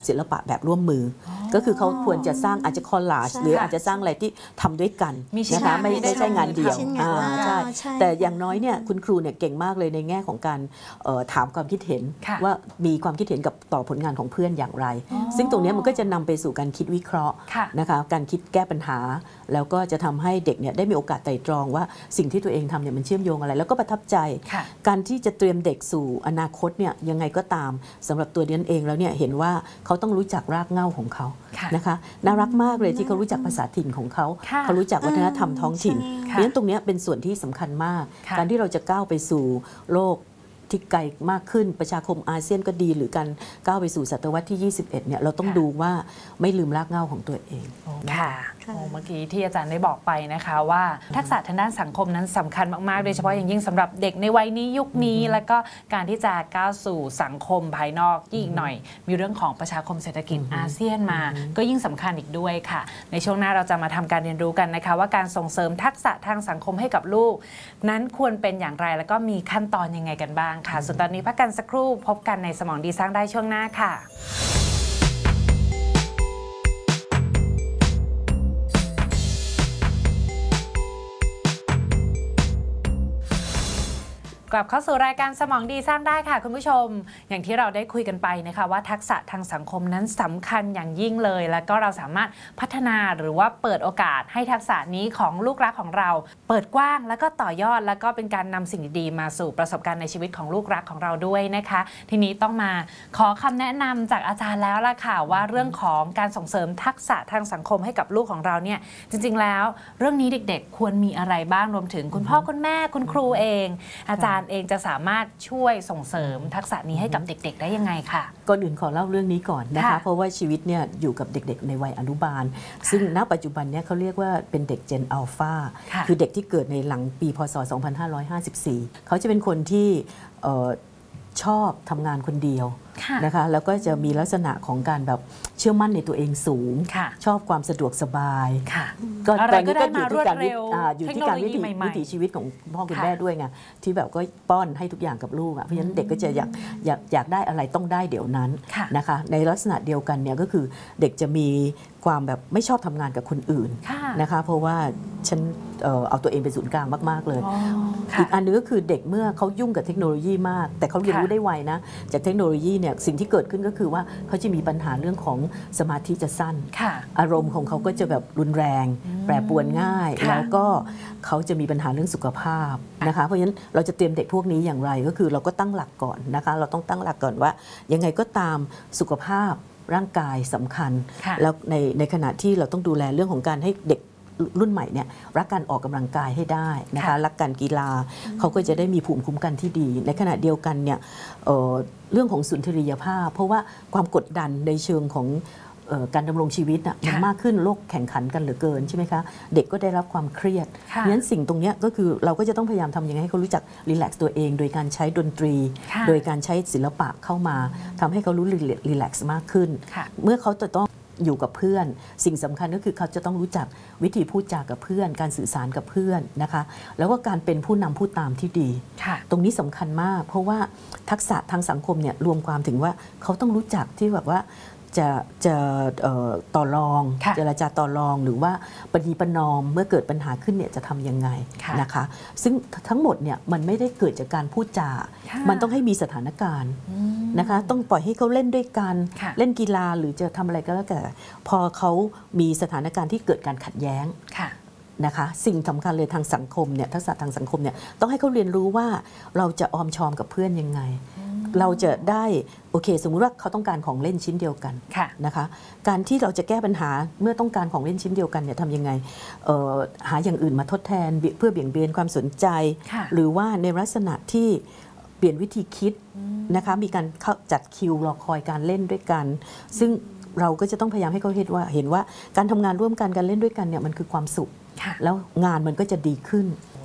ศิลปะแบบร่วมมือก็คือเขาควรจะสร้างอาจจะคอลลาจหรืออาจจะสร้างอะไรที่ทำด้วยกันนะคะไม่ใช่งานเดียวใช่แต่อย่างน้อยเนี่ยคุณครูเนี่ยเก่งมากเลยในแง่ของการถามความคิดเห็นว่ามีความคิดเห็นกับต่อผลงานของเพื่อนอย่างไรซึ่งตรงนี้มันก็จะนำไปสู่การคิดวิเคราะห์นะคะการคิดแก้ปัญหาแล้วก็จะทำให้เด็กเนี่ยได้มีโอกาสไตร่ตรองว่าสิ่งที่ตัวเองทำเนี่ยมันเชื่อมโยงอะไรแล้วก็ประทับใจการที่จะเตรียมเด็กสู่อนาคตเนี่ยยังไงก็ตามสำหรับตัวดิฉันเองแล้วเนี่ยเห็นว่าเขาต้องรู้จักรากเหง้าของเขานะคะน่ารักมากเลยที่เขารู้จักภาษาถิ่นของเขาเขารู้จักวัฒนธรรมท้องถิ่นเพราะฉะนั้นตรงนี้เป็นส่วนที่สำคัญมากการที่เราจะก้าวไปสู่โลกที่ไกลมากขึ้นประชาคมอาเซียนก็ดีหรือการก้าวไปสู่ศตวรรษที่21เนี่ยเราต้องดูว่าไม่ลืมรากเหง้าของตัวเองค่ะเมื่อกี้ที่อาจารย์ได้บอกไปนะคะว่าทักษะทางด้านสังคมนั้นสำคัญมากๆโดยเฉพาะอย่างยิ่งสำหรับเด็กในวัยนี้ยุคนี้แล้วก็การที่จะก้าวสู่สังคมภายนอกยิ่งหน่อยมีเรื่องของประชาคมเศรษฐกิจอาเซียนมาก็ยิ่งสำคัญอีกด้วยค่ะในช่วงหน้าเราจะมาทำการเรียนรู้กันนะคะว่าการส่งเสริมทักษะทางสังคมให้กับลูกนั้นควรเป็นอย่างไรแล้วก็มีขั้นตอนยังไงกันบ้างค่ะส่วนตอนนี้พักกันสักครู่พบกันในสมองดีสร้างได้ช่วงหน้าค่ะกลับเข้าสู่รายการสมองดีสร้างได้ค่ะคุณผู้ชมอย่างที่เราได้คุยกันไปนะคะว่าทักษะทางสังคมนั้นสำคัญอย่างยิ่งเลยแล้วก็เราสามารถพัฒนาหรือว่าเปิดโอกาสให้ทักษะนี้ของลูกรักของเราเปิดกว้างแล้วก็ต่อยอดแล้วก็เป็นการนำสิ่งดีๆมาสู่ประสบการณ์ในชีวิตของลูกรักของเราด้วยนะคะทีนี้ต้องมาขอคำแนะนำจากอาจารย์แล้วล่ะค่ะว่าเรื่องของการส่งเสริมทักษะทางสังคมให้กับลูกของเราเนี่ยจริงๆแล้วเรื่องนี้เด็กๆควรมีอะไรบ้างรวมถึงคุณพ่อคุณแม่คุณครูเองอาจารย์เองจะสามารถช่วยส่งเสริมทักษะนี้ให้กับเด็กๆได้ยังไงค่ะก่อนอื่นขอเล่าเรื่องนี้ก่อนนะคะเพราะว่าชีวิตเนี่ยอยู่กับเด็กๆในวัยอนุบาลซึ่งณปัจจุบันเนี่ยเขาเรียกว่าเป็นเด็ก Gen Alpha คือเด็กที่เกิดในหลังปีพศ 2554 เขาจะเป็นคนที่ชอบทำงานคนเดียวนะคะแล้วก็จะมีลักษณะของการแบบเชื่อมั่นในตัวเองสูงชอบความสะดวกสบายก็ตอนนี้ก็อยู่ที่การวิถีชีวิตของพ่อคุณแม่ด้วยไงที่แบบก็ป้อนให้ทุกอย่างกับลูกเพราะฉะนั้นเด็กก็จะอยากได้อะไรต้องได้เดี๋ยวนั้นนะคะในลักษณะเดียวกันเนี่ยก็คือเด็กจะมีความแบบไม่ชอบทำงานกับคนอื่นนะคะเพราะว่าฉันเอาตัวเองเป็นศูนย์กลางมากๆเลยอีกอันนึงก็คือเด็กเมื่อเขายุ่งกับเทคโนโลยีมากแต่เขาเรียนรู้ได้ไวนะจากเทคโนโลยีเนี่ยสิ่งที่เกิดขึ้นก็คือว่าเขาจะมีปัญหาเรื่องของสมาธิจะสั้นอารมณ์ของเขาก็จะแบบรุนแรงแปรปรวนง่ายแล้วก็เขาจะมีปัญหาเรื่องสุขภาพนะคะเพราะฉะนั้นเราจะเตรียมเด็กพวกนี้อย่างไรก็คือเราก็ตั้งหลักก่อนนะคะเราต้องตั้งหลักก่อนว่ายังไงก็ตามสุขภาพร่างกายสำคัญแล้วในขณะที่เราต้องดูแลเรื่องของการให้เด็กรุ่นใหม่เนี่ยรักการออกกำลังกายให้ได้นะคะรักการกีฬาเขาก็จะได้มีภูมิคุ้มกันที่ดีในขณะเดียวกันเนี่ยเรื่องของสุนทรียภาพเพราะว่าความกดดันในเชิงของการดำรงชีวิตมันมากขึ้นโลกแข่งขันกันเหลือเกินใช่ไหมคะเด็กก็ได้รับความเครียดเพราะฉะนั้นสิ่งตรงนี้ก็คือเราก็จะต้องพยายามทำยังไงให้เขารู้จักรีแลกซ์ตัวเองโดยการใช้ดนตรีโดยการใช้ศิลปะเข้ามาทำให้เขารู้รีแลกซ์มากขึ้นเมื่อเขาจะต้องอยู่กับเพื่อนสิ่งสำคัญก็คือเขาจะต้องรู้จักวิธีพูดจากับเพื่อนการสื่อสารกับเพื่อนนะคะแล้วก็การเป็นผู้นำผู้ตามที่ดีตรงนี้สำคัญมากเพราะว่าทักษะทางสังคมเนี่ยรวมความถึงว่าเขาต้องรู้จักที่แบบว่าจะต่อรองเจรจาต่อรองหรือว่าปณีประนอมเมื่อเกิดปัญหาขึ้นเนี่ยจะทำยังไงนะคะซึ่งทั้งหมดเนี่ยมันไม่ได้เกิดจากการพูดจามันต้องให้มีสถานการณ์นะคะต้องปล่อยให้เขาเล่นด้วยกันเล่นกีฬาหรือจะทำอะไรก็แล้วแต่พอเขามีสถานการณ์ที่เกิดการขัดแย้งนะคะสิ่งสำคัญเลยทางสังคมเนี่ยทักษะทางสังคมเนี่ยต้องให้เขาเรียนรู้ว่าเราจะออมชอมกับเพื่อนยังไงเราจะได้โอเคสมมุติว่าเขาต้องการของเล่นชิ้นเดียวกันนะคะการที่เราจะแก้ปัญหาเมื่อต้องการของเล่นชิ้นเดียวกันเนี่ยทำยังไงหาอย่างอื่นมาทดแทนเพื่อเบี่ยงเบนความสนใจหรือว่าในลักษณะที่เปลี่ยนวิธีคิดนะคะมีการจัดคิวรอคอยการเล่นด้วยกันซึ่งเราก็จะต้องพยายามให้เขาเห็นว่าการทำงานร่วมกันการเล่นด้วยกันเนี่ยมันคือความสุขแล้วงานมันก็จะดีขึ้น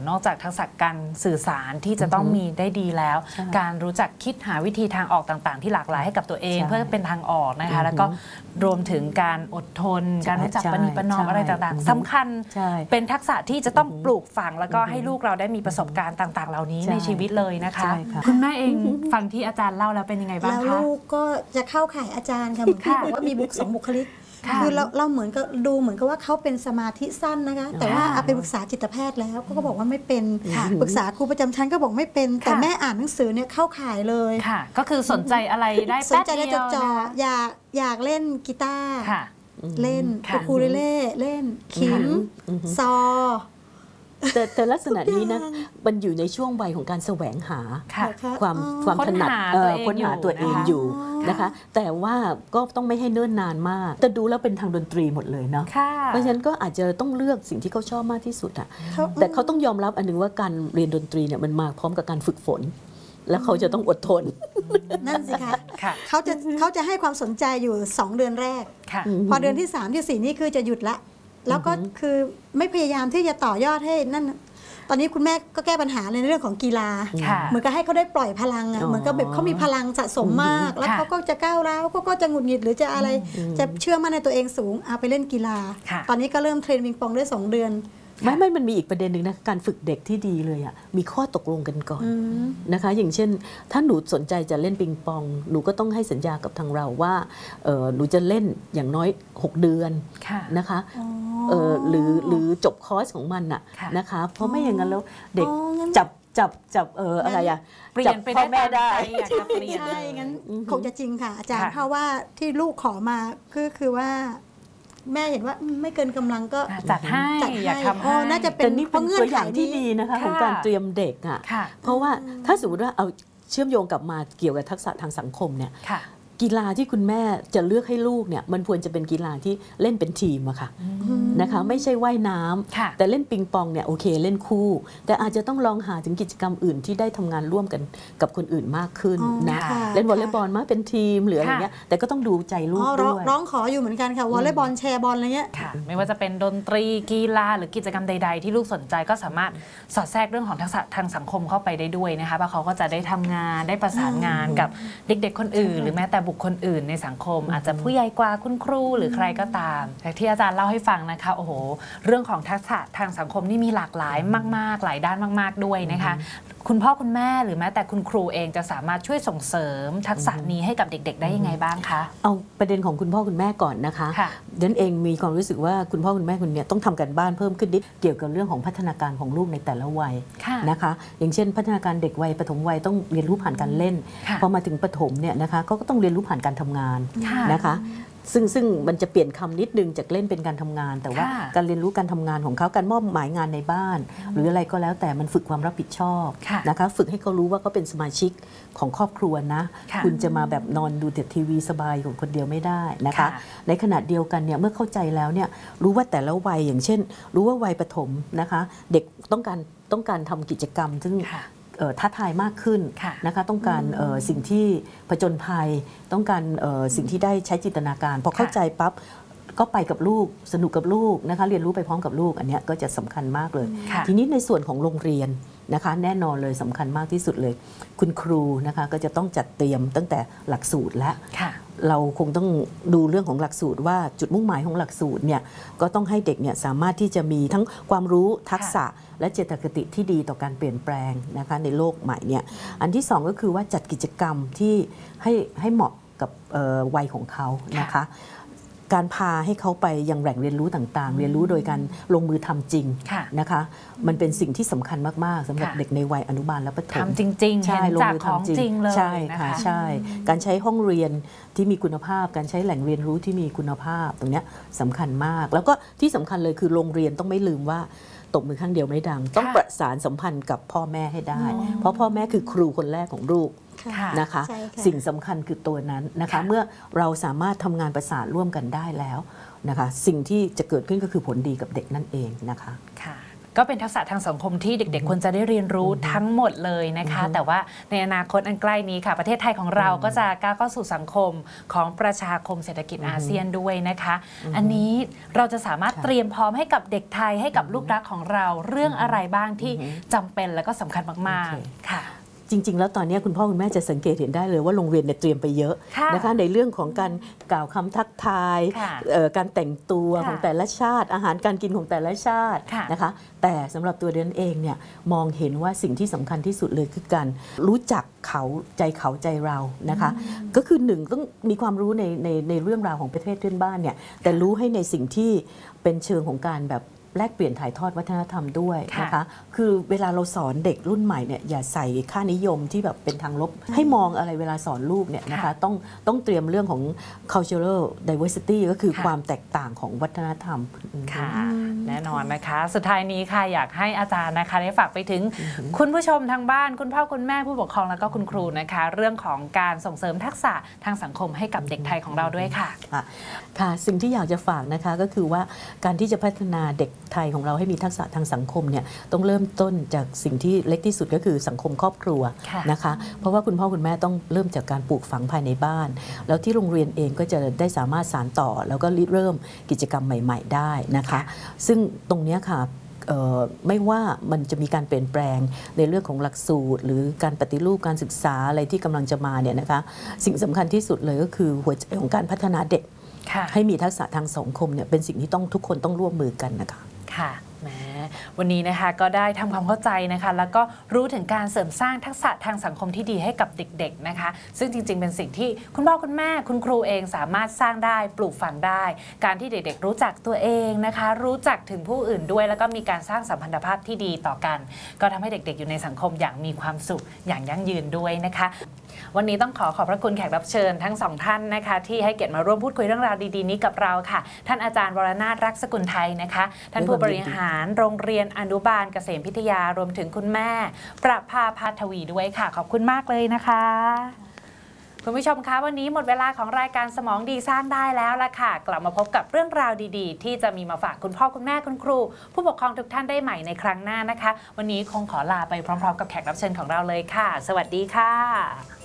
นอกจากทักษะการสื่อสารที่จะต้องมีได้ดีแล้ว การรู้จักคิดหาวิธีทางออกต่างๆที่หลากหลายให้กับตัวเองเพื่อเป็นทางออกนะคะแล้วก็รวมถึงการอดทนการรู้จักประนีประนอมอะไรต่างๆสำคัญเป็นทักษะที่จะต้องปลูกฝังแล้วก็ให้ลูกเราได้มีประสบการณ์ต่างๆเหล่านี้ในชีวิตเลยนะคะคุณแม่เองฟังที่อาจารย์เล่าแล้วเป็นยังไงบ้างคะแล้วลูกก็จะเข้าข่ายอาจารย์ค่ะเหมือนที่บอกว่ามี2 บุคลิกคือเราเหมือนกับดูเหมือนกับว่าเขาเป็นสมาธิสั้นนะคะแต่ว่าเอาไปปรึกษาจิตแพทย์แล้วก็บอกว่าไม่เป็นปรึกษาครูประจำชั้นก็บอกไม่เป็นแต่แม่อ่านหนังสือเนี่ยเข้าข่ายเลยค่ะก็คือสนใจอะไรได้สนใจได้จ่ออยากเล่นกีตาร์เล่นครูเล่นขิมซอแต่ลักษณะนี้นะมันอยู่ในช่วงวัยของการแสวงหาความถนัดค้นหาตัวเองอยู่นะคะแต่ว่าก็ต้องไม่ให้เนิ่นนานมากแต่ดูแล้วเป็นทางดนตรีหมดเลยเนาะเพราะฉะนั้นก็อาจจะต้องเลือกสิ่งที่เขาชอบมากที่สุดอะแต่เขาต้องยอมรับอันนึงว่าการเรียนดนตรีเนี่ยมันมาพร้อมกับการฝึกฝนแล้วเขาจะต้องอดทนนั่นสิคะเขาจะให้ความสนใจอยู่2 เดือนแรกพอเดือนที่3ที่4นี่คือจะหยุดละแล้วก็คือไม่พยายามที่จะต่อยอดให้นั่นตอนนี้คุณแม่ก็แก้ปัญหาในเรื่องของกีฬาเหมือนกับให้เขาได้ปล่อยพลังอ่ะเหมือนกับแบบเขามีพลังสะสมมากแล้วเขาก็จะก้าวร้าวก็จะหงุดหงิดหรือจะอะไรจะเชื่อมั่นในตัวเองสูงเอาไปเล่นกีฬาตอนนี้ก็เริ่มเทรนปิงปองได้2 เดือนไม่มันมีอีกประเด็นหนึ่งนะการฝึกเด็กที่ดีเลยอ่ะมีข้อตกลงกันก่อนนะคะอย่างเช่นถ้าหนูสนใจจะเล่นปิงปองหนูก็ต้องให้สัญญากับทางเราว่าหนูจะเล่นอย่างน้อย6 เดือนนะคะหรือจบคอร์สของมันน่ะนะคะเพราะไม่อย่างนั้นแล้วเด็กจับอะไรอ่ะเปลี่ยนไปได้แม่ได้อยากจะเปลี่ยนใช่งั้นคงจะจริงค่ะอาจารย์เพราะว่าที่ลูกขอมาคือว่าแม่เห็นว่าไม่เกินกำลังก็จัดให้อยากทำให้น่าจะเป็นตัวอย่างที่ดีนะคะของการเตรียมเด็กอ่ะเพราะว่าถ้าสมมติว่าเอาเชื่อมโยงกลับมาเกี่ยวกับทักษะทางสังคมเนี่ยกีฬาที่คุณแม่จะเลือกให้ลูกเนี่ยมันควรจะเป็นกีฬาที่เล่นเป็นทีมอะค่ะนะคะไม่ใช่ว่ายน้ำแต่เล่นปิงปองเนี่ยโอเคเล่นคู่แต่อาจจะต้องลองหาถึงกิจกรรมอื่นที่ได้ทำงานร่วมกันกับคนอื่นมากขึ้นนะเล่นวอลเลย์บอลมาเป็นทีมหรืออะไรเงี้ยแต่ก็ต้องดูใจลูกด้วยร้องขออยู่เหมือนกันค่ะวอลเลย์บอลแชร์บอลอะไรเงี้ยไม่ว่าจะเป็นดนตรีกีฬาหรือกิจกรรมใดๆที่ลูกสนใจก็สามารถสอดแทรกเรื่องของทักษะทางสังคมเข้าไปได้ด้วยนะคะเพราะเขาก็จะได้ทำงานได้ประสานงานกับเด็กๆคนอื่นหรือแม้แต่บุคคลอื่นในสังคมอาจจะผู้ใหญ่กว่าคุณครูหรือใครก็ตามแต่ที่อาจารย์เล่าให้ฟังนะคะโอ้โหเรื่องของทักษะทางสังคมนี่มีหลากหลายมากๆหลายด้านมากๆด้วยนะคะคุณพ่อคุณแม่หรือแม้แต่คุณครูเองจะสามารถช่วยส่งเสริมทักษะนี้ให้กับเด็กๆได้ยังไงบ้างคะเอาประเด็นของคุณพ่อคุณแม่ก่อนนะคะดันเองมีความรู้สึกว่าคุณพ่อคุณแม่คุณเนี่ยต้องทำกันบ้านเพิ่มขึ้นนิดเกี่ยวกับเรื่องของพัฒนาการของลูกในแต่ละวัยนะคะอย่างเช่นพัฒนาการเด็กวัยปฐมวัยต้องเรียนรู้ผ่านการเล่นพอมาถึงประถมเนี่ยนะคะก็ต้องเรียนรู้ผ่านการทำงานนะคะซึ่งมันจะเปลี่ยนคำนิดนึงจากเล่นเป็นการทำงานแต่ว่าการเรียนรู้การทำงานของเขาการมอบหมายงานในบ้านหรืออะไรก็แล้วแต่มันฝึกความรับผิดชอบนะคะฝึกให้เขารู้ว่าเขาเป็นสมาชิกของครอบครัวนะคุณจะมาแบบนอนดูแต่ทีวีสบายของคนเดียวไม่ได้นะคะในขณะเดียวกันเนี่ยเมื่อเข้าใจแล้วเนี่ยรู้ว่าแต่ละวัยอย่างเช่นรู้ว่าวัยประถมนะคะเด็กต้องการทำกิจกรรมซึ่งท้าทายมากขึ้นนะคะต้องการสิ่งที่ผจญภัยต้องการสิ่งที่ได้ใช้จินตนาการพอเข้าใจปั๊บก็ไปกับลูกสนุกกับลูกนะคะเรียนรู้ไปพร้อมกับลูกอันนี้ก็จะสำคัญมากเลยทีนี้ในส่วนของโรงเรียนนะคะแน่นอนเลยสำคัญมากที่สุดเลยคุณครูนะคะก็จะต้องจัดเตรียมตั้งแต่หลักสูตรและเราคงต้องดูเรื่องของหลักสูตรว่าจุดมุ่งหมายของหลักสูตรเนี่ยก็ต้องให้เด็กเนี่ยสามารถที่จะมีทั้งความรู้ทักษะและเจตคติที่ดีต่อการเปลี่ยนแปลงนะคะในโลกใหม่เนี่ยอันที่2ก็คือว่าจัดกิจกรรมที่ให้เหมาะกับวัยของเขานะคะการพาให้เขาไปยังแหล่งเรียนรู้ต่างๆเรียนรู้โดยการลงมือทำจริงนะคะมันเป็นสิ่งที่สำคัญมากๆสำหรับเด็กในวัยอนุบาลและประถมทำจริงๆใช่ลงมือทำจริงเลยใช่ค่ะใช่การใช้ห้องเรียนที่มีคุณภาพการใช้แหล่งเรียนรู้ที่มีคุณภาพตรงนี้สำคัญมากแล้วก็ที่สำคัญเลยคือโรงเรียนต้องไม่ลืมว่าตบมือข้างเดียวไม่ดังต้องประสานสัมพันธ์กับพ่อแม่ให้ได้เพราะพ่อแม่คือครูคนแรกของลูกนะคะสิ่งสำคัญคือตัวนั้นนะคะเมื่อเราสามารถทำงานประสานร่วมกันได้แล้วนะคะสิ่งที่จะเกิดขึ้นก็คือผลดีกับเด็กนั่นเองนะคะค่ะก็เป็นทักษะทางสังคมที่เด็กๆควรจะได้เรียนรู้ทั้งหมดเลยนะคะ แต่ว่าในอนาคตอันใกล้นี้ค่ะประเทศไทยของเราก็จะก้าวเข้าสู่สังคมของประชาคมเศรษฐกิจอาเซียนด้วยนะคะ อันนี้เราจะสามารถเตรียมพร้อมให้กับเด็กไทยให้กับลูกรักของเราเรื่องอะไรบ้างที่จำเป็นและก็สำคัญมากๆค่ะจริงๆแล้วตอนนี้คุณพ่อคุณแม่จะสังเกตเห็นได้เลยว่าโรงเรียนเนี่ยเตรียมไปเยอะนะคะในเรื่องของการกล่าวคำทักทายการแต่งตัวของแต่ละชาติอาหารการกินของแต่ละชาตินะคะแต่สำหรับตัวเดือนเองเนี่ยมองเห็นว่าสิ่งที่สำคัญที่สุดเลยคือการรู้จักเขาใจเรานะคะก็คือหนึ่งต้องมีความรู้ในเรื่องราวของประเทศเพื่อนบ้านเนี่ยแต่รู้ให้ในสิ่งที่เป็นเชิงของการแบบแลกเปลี่ยนถ่ายทอดวัฒนธรรมด้วยนะคะคือเวลาเราสอนเด็กรุ่นใหม่เนี่ยอย่าใส่ค่านิยมที่แบบเป็นทางลบให้มองอะไรเวลาสอนลูกเนี่ยนะคะต้องเตรียมเรื่องของ cultural diversity ก็คือความแตกต่างของวัฒนธรรมค่ะแน่นอนนะคะสุดท้ายนี้ค่ะอยากให้อาจารย์นะคะได้ฝากไปถึงคุณผู้ชมทางบ้านคุณพ่อคุณแม่ผู้ปกครองแล้วก็คุณครูนะคะเรื่องของการส่งเสริมทักษะทางสังคมให้กับเด็กไทยของเราด้วยค่ะค่ะสิ่งที่อยากจะฝากนะคะก็คือว่าการที่จะพัฒนาเด็กไทยของเราให้มีทักษะทางสังคมเนี่ยต้องเริ่มต้นจากสิ่งที่เล็กที่สุดก็คือสังคมครอบครัวนะคะเพราะว่าคุณพ่อคุณแม่ต้องเริ่มจากการปลูกฝังภายในบ้านแล้วที่โรงเรียนเองก็จะได้สามารถสานต่อแล้วก็เริ่มกิจกรรมใหม่ๆได้นะคะซึ่งตรงนี้ค่ะไม่ว่ามันจะมีการเปลี่ยนแปลงในเรื่องของหลักสูตรหรือการปฏิรูปการศึกษาอะไรที่กำลังจะมาเนี่ยนะคะสิ่งสำคัญที่สุดเลยก็คือหัวใจของการพัฒนาเด็กให้มีทักษะทางสังคมเนี่ยเป็นสิ่งที่ทุกคนต้องร่วมมือกันนะคะค่ะแหมวันนี้นะคะก็ได้ทำความเข้าใจนะคะแล้วก็รู้ถึงการเสริมสร้างทักษะทางสังคมที่ดีให้กับเด็กๆนะคะซึ่งจริงๆเป็นสิ่งที่คุณพ่อคุณแม่คุณครูเองสามารถสร้างได้ปลูกฝังได้การที่เด็กๆรู้จักตัวเองนะคะรู้จักถึงผู้อื่นด้วยแล้วก็มีการสร้างสัมพันธภาพที่ดีต่อกันก็ทำให้เด็กๆอยู่ในสังคมอย่างมีความสุขอย่างยั่งยืนด้วยนะคะวันนี้ต้องขอบพระคุณแขกรับเชิญทั้งสองท่านนะคะที่ให้เกียรติมาร่วมพูดคุยเรื่องราวดีๆนี้กับเราค่ะท่านอาจารย์วรนาถ รักสกุลไทยนะคะท่านผู้บริหารโรงเรียนอนุบาลเกษมพิทยารวมถึงคุณแม่ประภา พาทวีด้วยค่ะขอบคุณมากเลยนะคะคุณผู้ชมคะวันนี้หมดเวลาของรายการสมองดีสร้างได้แล้วล่ะค่ะกลับมาพบกับเรื่องราวดีๆที่จะมีมาฝากคุณพ่อคุณแม่คุณครูผู้ปกครองทุกท่านได้ใหม่ในครั้งหน้านะคะวันนี้คงขอลาไปพร้อมๆกับแขกรับเชิญของเราเลยค่ะสวัสดีค่ะ